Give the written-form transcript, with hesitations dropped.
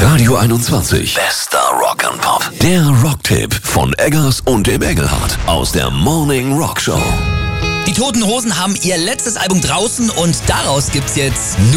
Radio 21. Bester Rock and Pop. Der Rocktipp von Eggers und dem Engelhardt aus der Morning Rock Show. Die Toten Hosen haben ihr letztes Album draußen und daraus gibt's jetzt